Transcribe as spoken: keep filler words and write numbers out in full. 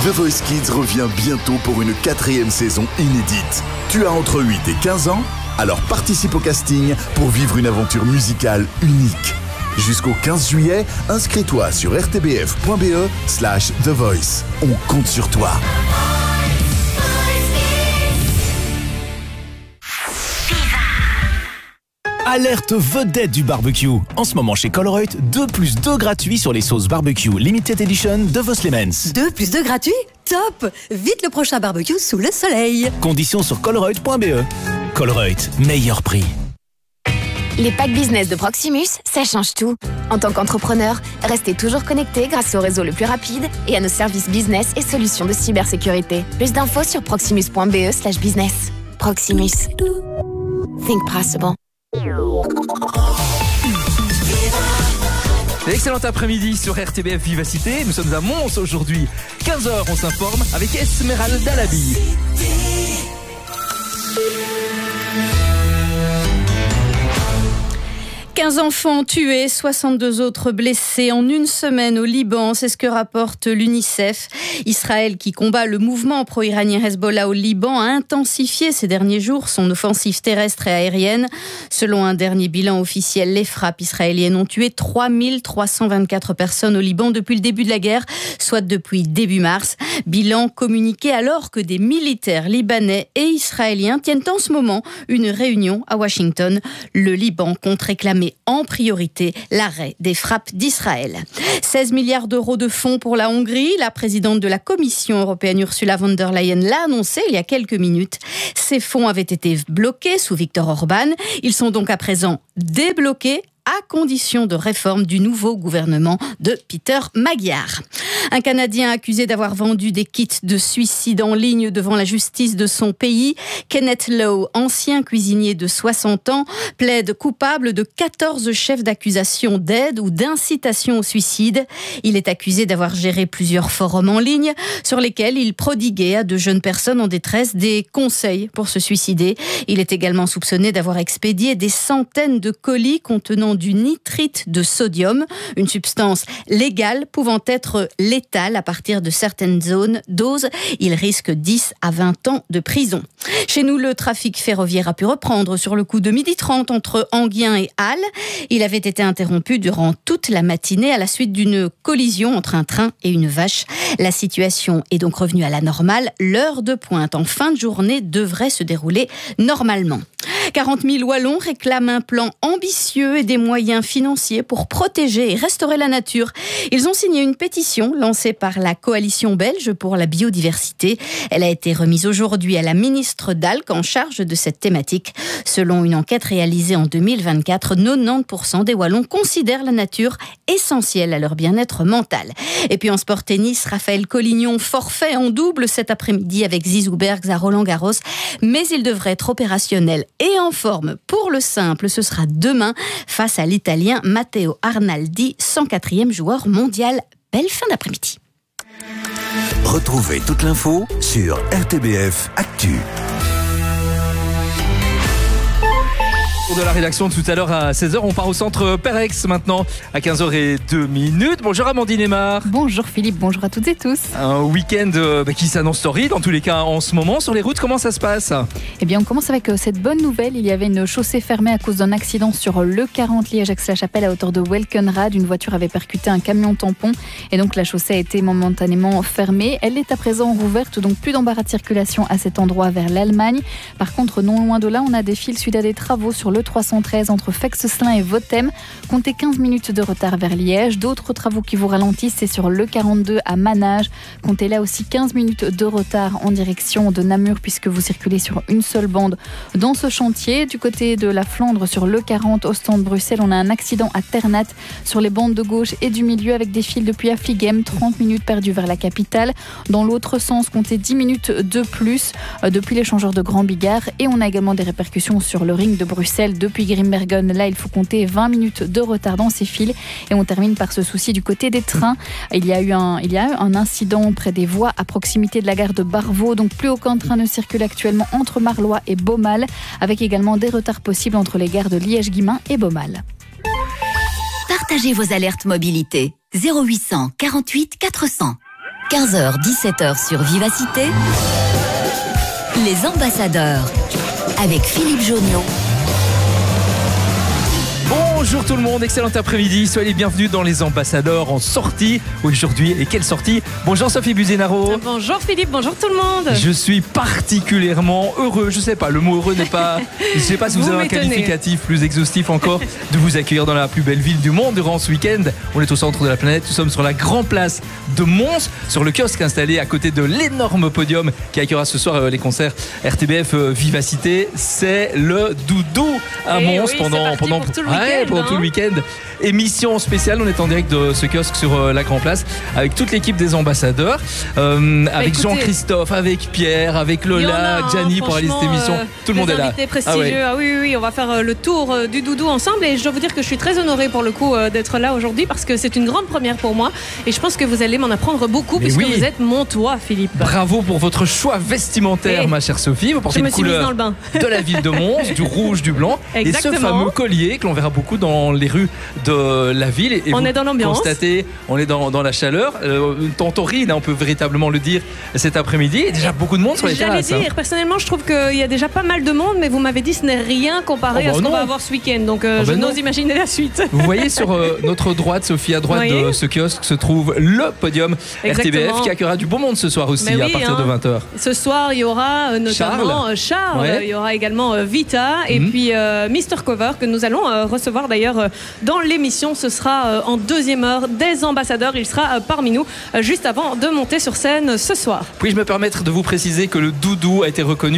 The Voice Kids revient bientôt pour une quatrième saison inédite. Tu as entre huit et quinze ans? Alors participe au casting pour vivre une aventure musicale unique. Jusqu'au quinze juillet, inscris-toi sur r t b f point b e slash The Voice. On compte sur toi. Alerte vedette du barbecue. En ce moment chez Colruyt, deux plus deux gratuits sur les sauces barbecue Limited Edition de Vos Clemens. deux plus deux gratuits? Top! Vite le prochain barbecue sous le soleil. Conditions sur colruyt point b e. Colruyt, meilleur prix. Les packs business de Proximus, ça change tout. En tant qu'entrepreneur, restez toujours connecté grâce au réseau le plus rapide et à nos services business et solutions de cybersécurité. Plus d'infos sur proximus point b e slash business. Proximus. Think possible. Excellent après-midi sur R T B F Vivacité. Nous sommes à Mons aujourd'hui. quinze heures, on s'informe avec Esmeralda Labi. quinze enfants tués, soixante-deux autres blessés en une semaine au Liban, c'est ce que rapporte l'UNICEF. Israël, qui combat le mouvement pro-iranien Hezbollah au Liban, a intensifié ces derniers jours son offensive terrestre et aérienne. Selon un dernier bilan officiel, les frappes israéliennes ont tué trois mille trois cent vingt-quatre personnes au Liban depuis le début de la guerre, soit depuis début mars. Bilan communiqué alors que des militaires libanais et israéliens tiennent en ce moment une réunion à Washington. Le Liban compte réclamer en priorité l'arrêt des frappes d'Israël. seize milliards d'euros de fonds pour la Hongrie. La présidente de la Commission européenne, Ursula von der Leyen, l'a annoncé il y a quelques minutes. Ces fonds avaient été bloqués sous Viktor Orban. Ils sont donc à présent débloqués à condition de réforme du nouveau gouvernement de Peter Magyar. Un Canadien accusé d'avoir vendu des kits de suicide en ligne devant la justice de son pays. Kenneth Lowe, ancien cuisinier de soixante ans, plaide coupable de quatorze chefs d'accusation d'aide ou d'incitation au suicide. Il est accusé d'avoir géré plusieurs forums en ligne sur lesquels il prodiguait à de jeunes personnes en détresse des conseils pour se suicider. Il est également soupçonné d'avoir expédié des centaines de colis contenant du nitrite de sodium, une substance légale pouvant être létale à partir de certaines zones doses. Il risque dix à vingt ans de prison. Chez nous, le trafic ferroviaire a pu reprendre sur le coup de midi trente entre Enghien et Halle. Il avait été interrompu durant toute la matinée à la suite d'une collision entre un train et une vache. La situation est donc revenue à la normale. L'heure de pointe en fin de journée devrait se dérouler normalement. quarante mille Wallons réclament un plan ambitieux et des moyens financiers pour protéger et restaurer la nature. Ils ont signé une pétition lancée par la Coalition belge pour la biodiversité. Elle a été remise aujourd'hui à la ministre Dalk en charge de cette thématique. Selon une enquête réalisée en deux mille vingt-quatre, quatre-vingt-dix pour cent des Wallons considèrent la nature essentielle à leur bien-être mental. Et puis en sport tennis, Raphaël Collignon forfait en double cet après-midi avec Zizou Bergs à Roland-Garros, mais il devrait être opérationnel et en forme pour le simple. Ce sera demain face à l'Italien Matteo Arnaldi, cent quatrième joueur mondial. Belle fin d'après-midi. Retrouvez toute l'info sur R T B F Actu. De la rédaction tout à l'heure à seize heures, on part au centre Perex maintenant à quinze heures zéro deux. Bonjour Amandine Aymar. Bonjour Philippe, bonjour à toutes et tous. Un week-end euh, qui s'annonce torride en tous les cas en ce moment. Sur les routes, comment ça se passe? Eh bien on commence avec euh, cette bonne nouvelle. Il y avait une chaussée fermée à cause d'un accident sur le quarante Liège-Aix-la-Chapelle à hauteur de Welkenrad. Une voiture avait percuté un camion tampon et donc la chaussée a été momentanément fermée. Elle est à présent rouverte, donc plus d'embarras de circulation à cet endroit vers l'Allemagne. Par contre, non loin de là, on a des files suite à des travaux sur le trois cent treize entre Fex-Slin et Votem. Comptez quinze minutes de retard vers Liège. D'autres travaux qui vous ralentissent, c'est sur le quarante-deux à Manage. Comptez là aussi quinze minutes de retard en direction de Namur puisque vous circulez sur une seule bande dans ce chantier. Du côté de la Flandre, sur le quarante Ostende-Bruxelles, on a un accident à Ternat sur les bandes de gauche et du milieu avec des files depuis Affligem, trente minutes perdues vers la capitale. Dans l'autre sens, comptez dix minutes de plus euh, depuis l'échangeur de Grand Bigard. Et on a également des répercussions sur le ring de Bruxelles depuis Grimbergen. Là, il faut compter vingt minutes de retard dans ces files. Et on termine par ce souci du côté des trains. Il y a eu un, il y a eu un incident près des voies à proximité de la gare de Barvaux. Donc plus aucun train ne circule actuellement entre Marlois et Beaumal, avec également des retards possibles entre les gares de Liège-Guimain et Beaumal. Partagez vos alertes mobilité. zéro huit cents quarante-huit quatre cents. quinze heures dix-sept heures sur Vivacité, les ambassadeurs avec Philippe Joniot. Bonjour tout le monde, excellent après-midi, soyez les bienvenus dans les ambassadeurs en sortie aujourd'hui. Et quelle sortie? Bonjour Sophie Buzinaro. Bonjour Philippe, bonjour tout le monde. Je suis particulièrement heureux, je sais pas, le mot heureux n'est pas, je sais pas si vous, vous avez un qualificatif plus exhaustif encore, de vous accueillir dans la plus belle ville du monde durant ce week-end. On est au centre de la planète, nous sommes sur la grande place de Mons, sur le kiosque installé à côté de l'énorme podium qui accueillera ce soir les concerts R T B F Vivacité. C'est le doudou à Et Mons oui, pendant, pendant, pour tout le ouais, week-end, pendant hein. tout le week-end. Émission spéciale, on est en direct de ce kiosque sur euh, la Grand Place avec toute l'équipe des ambassadeurs, euh, avec écoutez, Jean-Christophe, avec Pierre, avec Lola, Gianni pour réaliser cette émission. Euh, tout le monde est là. Prestigieux. Ah ouais. Ah oui, oui, oui, on va faire euh, le tour euh, du doudou ensemble et je dois vous dire que je suis très honorée pour le coup euh, d'être là aujourd'hui parce que c'est une grande première pour moi et je pense que vous allez m'en apprendre beaucoup Mais puisque oui. vous êtes montois, Philippe. Bravo pour votre choix vestimentaire, Et ma chère Sophie. Vous portez je me une suis mise couleur dans le bain. de la ville de Mons, du rouge, du blanc, Exactement. et ce fameux collier que l'on verra beaucoup dans les rues de la ville. Et On vous est dans l'ambiance. Constatez, on est dans, dans la chaleur. Euh, une tentorine, on peut véritablement le dire cet après-midi. Il y a déjà beaucoup de monde sur les J'allais terrasses. dire, hein. personnellement, je trouve qu'il y a déjà pas mal de monde, mais vous m'avez dit que ce n'est rien comparé Oh bah à ce qu'on non. va avoir ce week-end. Donc euh, Oh bah je non. n'ose imaginer la suite. Vous voyez sur euh, notre droite, Sophie, à droite Oui. de ce kiosque se trouve le podium R T B F Exactement. qui accueillera du beau monde ce soir aussi Mais à oui, partir hein. de vingt heures. Ce soir, il y aura euh, notamment euh, Charles, Charles. Ouais. il y aura également euh, Vita et Mhm. puis euh, Mister Cover que nous allons euh, recevoir d'ailleurs euh, dans l'émission. Ce sera euh, en deuxième heure des ambassadeurs. Il sera euh, parmi nous euh, juste avant de monter sur scène ce soir. Puis-je me permettre de vous préciser que le doudou a été reconnu